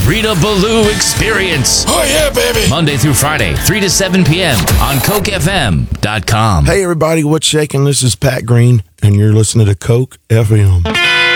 Rita Ballou Experience. Oh, yeah, baby. Monday through Friday, 3 to 7 p.m. on CokeFM.com. Hey, everybody, what's shaking? This is Pat Green, and you're listening to Coke FM.